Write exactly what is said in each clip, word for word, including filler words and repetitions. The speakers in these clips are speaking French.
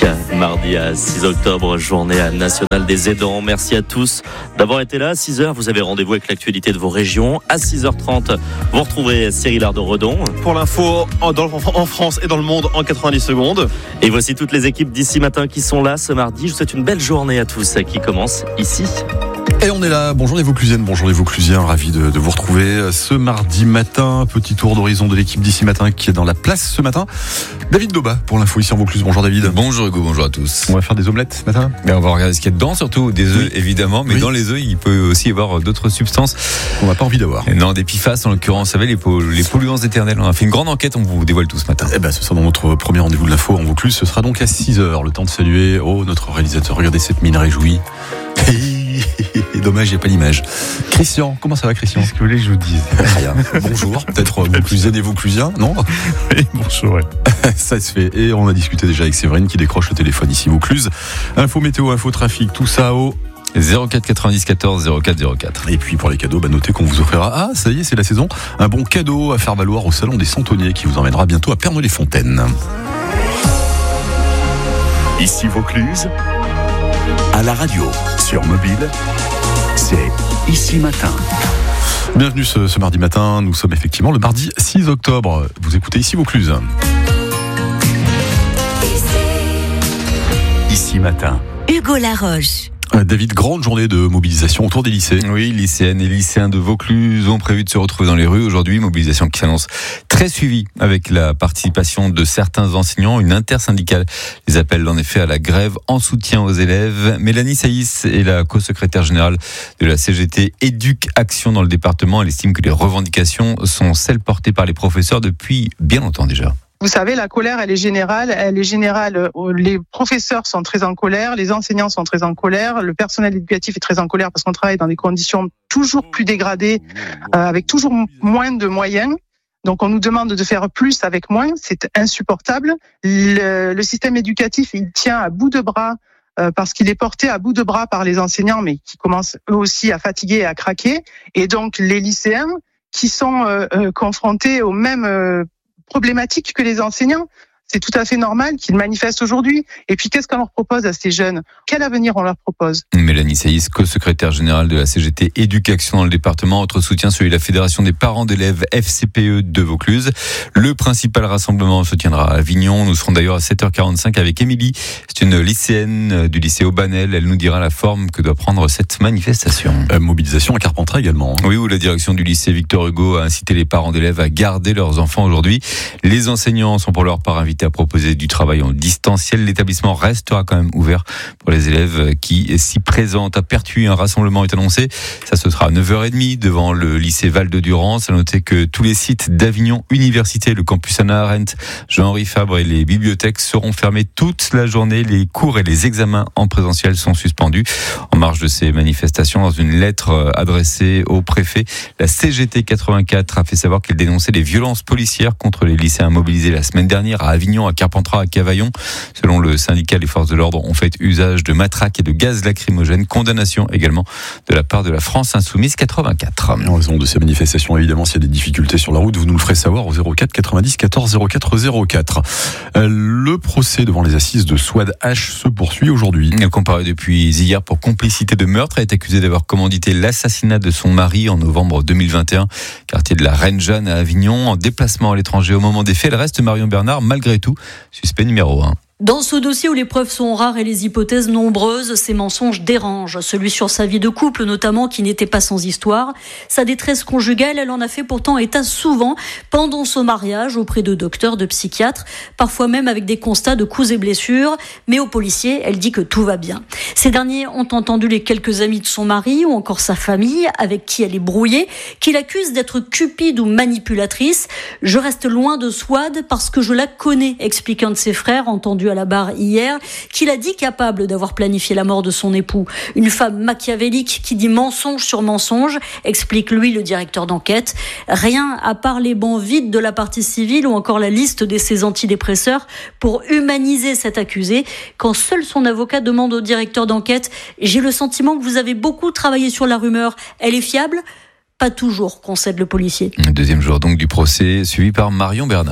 Mardi à six octobre, journée nationale des aidants. Merci à tous d'avoir été là. À six heures, vous avez rendez-vous avec l'actualité de vos régions. À six heures trente, vous retrouverez Cyril Ardo-Redon. Pour l'info en, dans, en France et dans le monde en quatre-vingt-dix secondes. Et voici toutes les équipes d'ici matin qui sont là ce mardi. Je vous souhaite une belle journée à tous qui commence ici. Et on est là, bonjour les Vauclusiennes, bonjour les Vauclusiens, ravi de, de vous retrouver ce mardi matin. Petit tour d'horizon de l'équipe d'ici matin qui est dans la place ce matin. David Doba pour l'info ici en Vaucluse, bonjour David. Bonjour Hugo, bonjour à tous. On va faire des omelettes ce matin. Mais on va regarder ce qu'il y a dedans, surtout des œufs oui. évidemment, mais oui. dans les œufs il peut aussi y avoir d'autres substances qu'on n'a pas envie d'avoir. Et non, des P F A S en l'occurrence, vous savez, les, po- les polluants éternels. On a fait une grande enquête, on vous dévoile tout ce matin. Eh ben, ce sera dans notre premier rendez-vous de l'info en Vaucluse, ce sera donc à six heures. Le temps de saluer, oh notre réalisateur, regardez cette mine réjouie. Dommage, il n'y a pas l'image. Christian, comment ça va Christian ? Qu'est-ce que vous voulez que je vous dise ? Rien. Bonjour, peut-être Vauclusiennes et Vauclusiens, non ? Oui, bonjour. Ouais. Ça se fait. Et on a discuté déjà avec Séverine qui décroche le téléphone ici Vaucluse. Info météo, info trafic, tout ça au zéro quatre quatre-vingt-dix quatorze zéro quatre zéro quatre. Et puis pour les cadeaux, bah notez qu'on vous offrira, ah ça y est, c'est la saison, un bon cadeau à faire valoir au Salon des Centonniers qui vous emmènera bientôt à Pernod-les-Fontaines. Ici Vaucluse, à la radio, sur mobile, c'est Ici Matin. Bienvenue ce, ce mardi matin, nous sommes effectivement le mardi six octobre. Vous écoutez Ici Vaucluse. Ici Matin. Hugo Laroche. David, grande journée de mobilisation autour des lycées. Oui, lycéennes et lycéens de Vaucluse ont prévu de se retrouver dans les rues aujourd'hui. Mobilisation qui s'annonce très suivie avec la participation de certains enseignants. Une intersyndicale les appelle en effet à la grève en soutien aux élèves. Mélanie Saïs est la co-secrétaire générale de la C G T Éduc Action dans le département. Elle estime que les revendications sont celles portées par les professeurs depuis bien longtemps déjà. Vous savez, la colère, elle est générale. Elle est générale. Les professeurs sont très en colère, les enseignants sont très en colère, le personnel éducatif est très en colère parce qu'on travaille dans des conditions toujours plus dégradées, euh, avec toujours moins de moyens. Donc, on nous demande de faire plus avec moins. C'est insupportable. Le, le système éducatif, il tient à bout de bras euh, parce qu'il est porté à bout de bras par les enseignants, mais qui commencent eux aussi à fatiguer et à craquer. Et donc, les lycéens qui sont euh, euh, confrontés aux mêmes euh, problématique que les enseignants. C'est tout à fait normal qu'ils manifestent aujourd'hui. Et puis, qu'est-ce qu'on leur propose à ces jeunes ? Quel avenir on leur propose ? Mélanie Saïs, co-secrétaire générale de la C G T Éducation dans le département. Autre soutien, celui de la Fédération des parents d'élèves F C P E de Vaucluse. Le principal rassemblement se tiendra à Avignon. Nous serons d'ailleurs à sept heures quarante-cinq avec Émilie. C'est une lycéenne du lycée Aubanel. Elle nous dira la forme que doit prendre cette manifestation. Euh, mobilisation à Carpentras également. Hein. Oui, où la direction du lycée Victor Hugo a incité les parents d'élèves à garder leurs enfants aujourd'hui. Les enseignants sont pour leur part invités à proposer du travail en distanciel. L'établissement restera quand même ouvert pour les élèves qui s'y présentent. À Pertuis, un rassemblement est annoncé. Ça, ce sera à neuf heures trente devant le lycée Val-de-Durance. À noter que tous les sites d'Avignon Université, le campus Hannah Arendt, Jean-Henri Fabre et les bibliothèques seront fermés toute la journée. Les cours et les examens en présentiel sont suspendus. En marge de ces manifestations, dans une lettre adressée au préfet, la C G T quatre-vingt-quatre a fait savoir qu'elle dénonçait les violences policières contre les lycéens mobilisés la semaine dernière à Avignon, à Carpentras, à Cavaillon. Selon le syndicat, les forces de l'ordre ont fait usage de matraques et de gaz lacrymogènes. Condamnation également de la part de la France Insoumise quatre-vingt-quatre. En raison de ces manifestations, évidemment, s'il y a des difficultés sur la route, vous nous le ferez savoir au zéro quatre quatre-vingt-dix quatorze zéro quatre zéro quatre. Le procès devant les assises de Souad H se poursuit aujourd'hui. Elle comparaît depuis hier pour complicité de meurtre. Elle est accusée d'avoir commandité l'assassinat de son mari en novembre deux mille vingt et un, quartier de la Reine Jeanne à Avignon. En déplacement à l'étranger au moment des faits, elle reste Marion Bernard, malgré tout, suspect numéro un. Dans ce dossier où les preuves sont rares et les hypothèses nombreuses, ces mensonges dérangent. Celui sur sa vie de couple notamment, qui n'était pas sans histoire. Sa détresse conjugale, elle en a fait pourtant état souvent pendant son mariage auprès de docteurs, de psychiatres, parfois même avec des constats de coups et blessures. Mais aux policiers, elle dit que tout va bien. Ces derniers ont entendu les quelques amis de son mari ou encore sa famille avec qui elle est brouillée, qui l'accusent d'être cupide ou manipulatrice. Je reste loin de Souad parce que je la connais, explique un de ses frères entendu à la barre hier, qu'il a dit capable d'avoir planifié la mort de son époux. Une femme machiavélique qui dit mensonge sur mensonge, explique lui le directeur d'enquête. Rien à part les bancs vides de la partie civile ou encore la liste de ses antidépresseurs pour humaniser cet accusé. Quand seul son avocat demande au directeur d'enquête « J'ai le sentiment que vous avez beaucoup travaillé sur la rumeur, elle est fiable ?» Pas toujours, concède le policier. Deuxième jour donc du procès, suivi par Marion Bernard.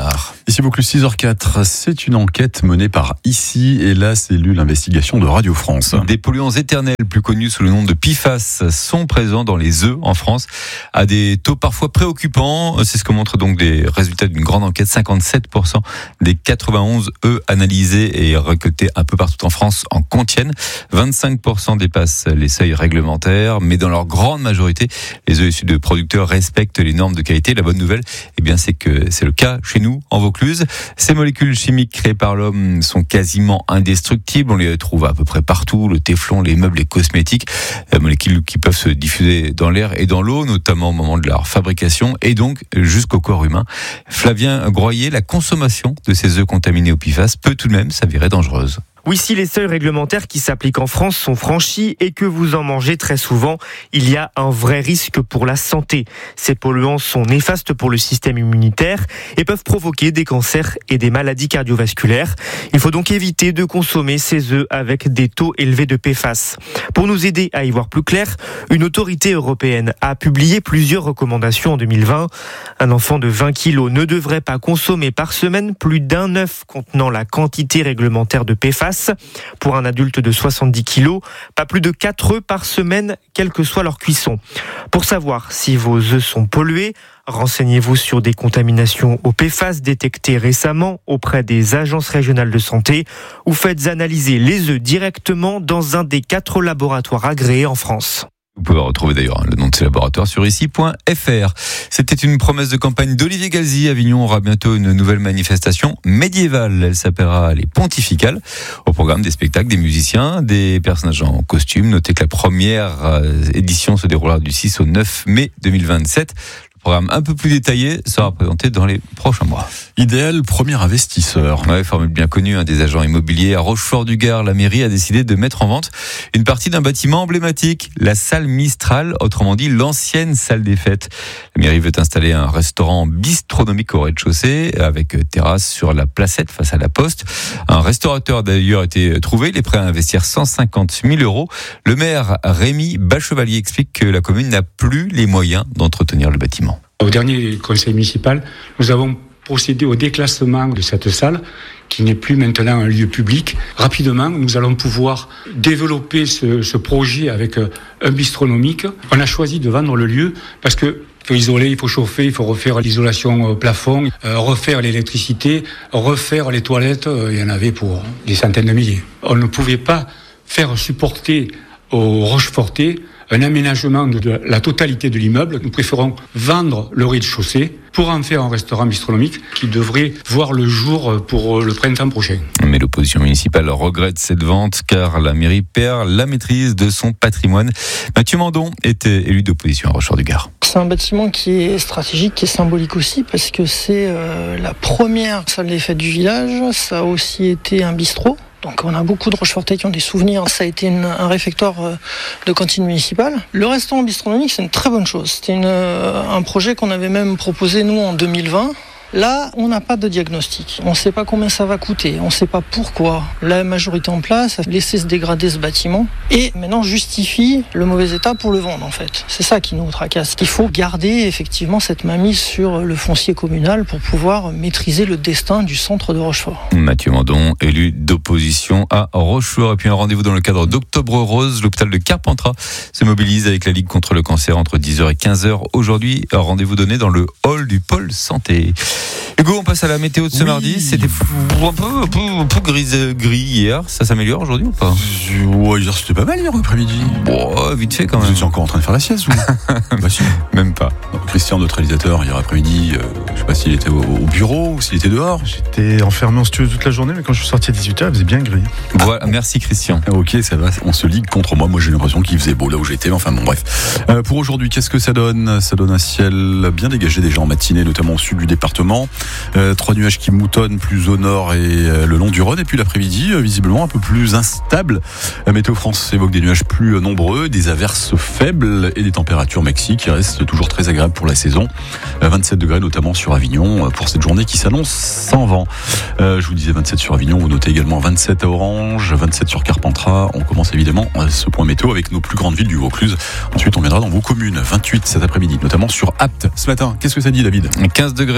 Ici Vaucluse six heures quatre, c'est une enquête menée par Ici et la cellule investigation de Radio France. Des polluants éternels, plus connus sous le nom de P F A S, sont présents dans les œufs en France à des taux parfois préoccupants. C'est ce que montrent donc des résultats d'une grande enquête. cinquante-sept pour cent des quatre-vingt-onze œufs analysés et récoltés un peu partout en France en contiennent. vingt-cinq pour cent dépassent les seuils réglementaires, mais dans leur grande majorité, les œufs issus de producteurs respectent les normes de qualité. La bonne nouvelle, eh bien, c'est que c'est le cas chez nous, en Vaucluse. Ces molécules chimiques créées par l'homme sont quasiment indestructibles. On les trouve à peu près partout, le téflon, les meubles, les cosmétiques, les molécules qui peuvent se diffuser dans l'air et dans l'eau, notamment au moment de leur fabrication et donc jusqu'au corps humain. Flavien Groyer, la consommation de ces œufs contaminés au P F A S peut tout de même s'avérer dangereuse. Oui, si les seuils réglementaires qui s'appliquent en France sont franchis et que vous en mangez très souvent, il y a un vrai risque pour la santé. Ces polluants sont néfastes pour le système immunitaire et peuvent provoquer des cancers et des maladies cardiovasculaires. Il faut donc éviter de consommer ces œufs avec des taux élevés de P F A S. Pour nous aider à y voir plus clair, une autorité européenne a publié plusieurs recommandations en deux mille vingt. Un enfant de vingt kilos ne devrait pas consommer par semaine plus d'un œuf contenant la quantité réglementaire de P F A S. Pour un adulte de soixante-dix kilos, pas plus de quatre œufs par semaine, quelle que soit leur cuisson. Pour savoir si vos œufs sont pollués, renseignez-vous sur des contaminations au P F A S détectées récemment auprès des agences régionales de santé ou faites analyser les œufs directement dans un des quatre laboratoires agréés en France. Vous pouvez retrouver d'ailleurs le nom de ces laboratoires sur ici point f r. C'était une promesse de campagne d'Olivier Galzi. Avignon aura bientôt une nouvelle manifestation médiévale. Elle s'appellera les Pontificales. Au programme des spectacles, des musiciens, des personnages en costume. Notez que la première édition se déroulera du six au neuf mai deux mille vingt-sept. Programme un peu plus détaillé sera présenté dans les prochains mois. Idéal premier investisseur. Ouais, formule bien connue, hein, des agents immobiliers. À Rochefort-du-Gard, la mairie a décidé de mettre en vente une partie d'un bâtiment emblématique, la salle Mistral, autrement dit l'ancienne salle des fêtes. La mairie veut installer un restaurant bistronomique au rez-de-chaussée, avec terrasse sur la placette face à la Poste. Un restaurateur a d'ailleurs été trouvé, il est prêt à investir cent cinquante mille euros. Le maire Rémi Bachevalier explique que la commune n'a plus les moyens d'entretenir le bâtiment. Au dernier conseil municipal, nous avons procédé au déclassement de cette salle qui n'est plus maintenant un lieu public. Rapidement, nous allons pouvoir développer ce, ce projet avec un bistronomique. On a choisi de vendre le lieu parce que il faut isoler, il faut chauffer, il faut refaire l'isolation plafond, euh, refaire l'électricité, refaire les toilettes. Il y en avait pour des centaines de milliers. On ne pouvait pas faire supporter aux Rochefortais un aménagement de la totalité de l'immeuble. Nous préférons vendre le rez-de-chaussée pour en faire un restaurant bistronomique qui devrait voir le jour pour le printemps prochain. Mais l'opposition municipale regrette cette vente car la mairie perd la maîtrise de son patrimoine. Mathieu Mandon était élu d'opposition à Rochefort-du-Gard. C'est un bâtiment qui est stratégique, qui est symbolique aussi parce que c'est euh, la première salle des fêtes du village. Ça a aussi été un bistrot. Donc on a beaucoup de Rochefortais qui ont des souvenirs. Ça a été une, un réfectoire de cantine municipale. Le restaurant bistronomique, c'est une très bonne chose. C'était une, un projet qu'on avait même proposé nous en deux mille vingt. Là, on n'a pas de diagnostic. On ne sait pas combien ça va coûter. On ne sait pas pourquoi. La majorité en place a laissé se dégrader ce bâtiment et maintenant justifie le mauvais état pour le vendre en fait. C'est ça qui nous tracasse. Il faut garder effectivement cette mainmise sur le foncier communal pour pouvoir maîtriser le destin du centre de Rochefort. Mathieu Mandon, élu d'opposition à Rochefort. Et puis un rendez-vous dans le cadre d'Octobre Rose. L'hôpital de Carpentras se mobilise avec la Ligue contre le cancer entre dix heures et quinze heures. Aujourd'hui, un rendez-vous donné dans le hall du pôle santé. Hugo, on passe à la météo de ce oui. mardi. C'était un peu, un peu, un peu gris, gris hier. Ça s'améliore aujourd'hui ou pas? Ouais, hier c'était pas mal hier après-midi. Bon, vite fait quand même. Vous étiez encore en train de faire la sieste ou bah, si. Même pas. Donc, Christian, notre réalisateur, hier après-midi, euh, je sais pas s'il était au, au bureau ou s'il était dehors. J'étais enfermé en studio toute la journée, mais quand je suis sorti à dix-huit heures, il faisait bien gris. Voilà, merci Christian. Ok, ça va. On se ligue contre moi. Moi, j'ai l'impression qu'il faisait beau là où j'étais. Enfin bon, bref. Euh, pour aujourd'hui, qu'est-ce que ça donne? Ça donne un ciel bien dégagé déjà en matinée, notamment au sud du département. Euh, trois nuages qui moutonnent plus au nord et euh, le long du Rhône. Et puis l'après-midi, euh, visiblement un peu plus instable. La Météo France évoque des nuages plus nombreux, des averses faibles et des températures maxi qui restent toujours très agréables pour la saison. Euh, vingt-sept degrés notamment sur Avignon pour cette journée qui s'annonce sans vent. Euh, je vous disais vingt-sept sur Avignon, vous notez également vingt-sept à Orange, vingt-sept sur Carpentras. On commence évidemment ce point météo avec nos plus grandes villes du Vaucluse. Ensuite, on viendra dans vos communes. vingt-huit cet après-midi, notamment sur Apt. Ce matin, qu'est-ce que ça dit, David? quinze degrés à Château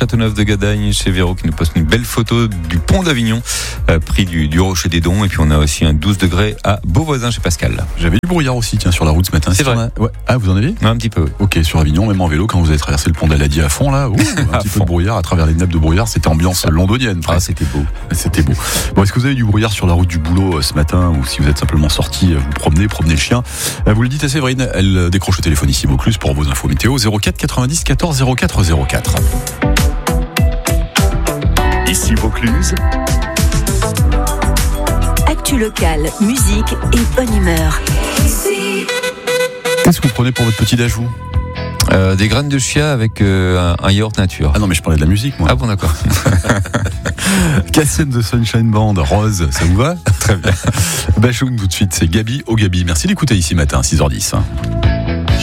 Châteauneuf-de-Gadagne, chez Véro qui nous poste une belle photo du pont d'Avignon, euh, prix du, du Rocher des Dons. Et puis on a aussi un douze degrés à Beauvoisin chez Pascal. J'avais du brouillard aussi, tiens, sur la route ce matin. C'est vrai. A... Ouais. Ah, vous en avez? Ouais, un petit peu. Ok, sur Avignon, même en vélo, quand vous avez traversé le pont d'Aladi à fond, là, ouh, un petit peu de brouillard à travers les nappes de brouillard, c'était ambiance londonienne. Ah, c'était beau. C'était beau. Bon, est-ce que vous avez du brouillard sur la route du boulot ce matin, ou si vous êtes simplement sorti, vous promenez, promenez le chien? Vous le dites à Séverine, elle décroche le téléphone ici Vaucluse pour vos infos météo. zéro quatre quatre-vingt-dix quatorze zéro quatre zéro quatre. Ici Vaucluse. Actu locale, musique et bonne humeur. Qu'est-ce que vous prenez pour votre petit déj, vous? Euh, des graines de chia avec euh, un, un yaourt nature. Ah non, mais je parlais de la musique, moi. Ah bon, d'accord. Cassette de Sunshine Band, Rose, ça vous va? Très bien. Bachoun tout de suite, c'est Gabi au Gabi. Merci d'écouter ici matin, six heures dix.